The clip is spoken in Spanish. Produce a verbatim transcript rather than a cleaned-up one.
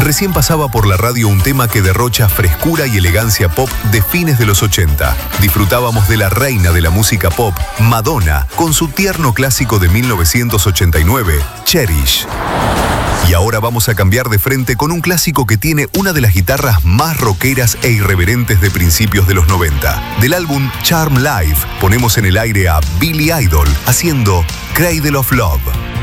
Recién pasaba por la radio un tema que derrocha frescura y elegancia pop de fines de los ochenta. Disfrutábamos de la reina de la música pop, Madonna, con su tierno clásico de mil novecientos ochenta y nueve, Cherish. Y ahora vamos a cambiar de frente con un clásico que tiene una de las guitarras más rockeras e irreverentes de principios de los noventa. Del álbum Charm Live, ponemos en el aire a Billy Idol haciendo Cradle of Love.